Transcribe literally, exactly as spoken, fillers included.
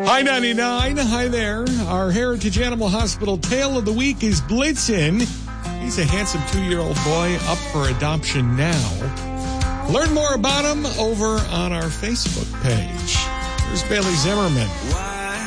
Hi, ninety-nine. Hi there. Our Heritage Animal Hospital tale of the week is Blitzen. He's a handsome two-year-old boy up for adoption now. Learn more about him over on our Facebook page. Here's Bailey Zimmerman.